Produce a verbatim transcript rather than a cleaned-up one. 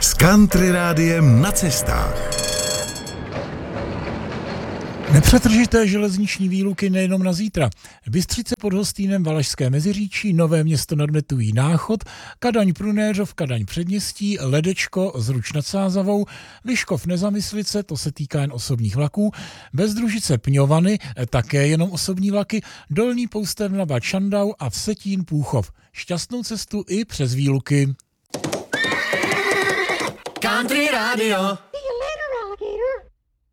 S Country Rádiem na cestách. Nepřetržité železniční výluky nejenom na zítra. Bystřice pod Hostýnem, Valašské Meziříčí, Nové Město nad Metují, Náchod, Kadaň Prunéřov, Kadaň Předměstí, Ledečko, Zruč nad Sázavou, Liškov Nezamyslice, to se týká jen osobních vlaků, Bezdružice Pňovany, také jenom osobní vlaky, Dolní Poustevna Bad Šandau a Vsetín Půchov. Šťastnou cestu i přes výluky. Country Radio.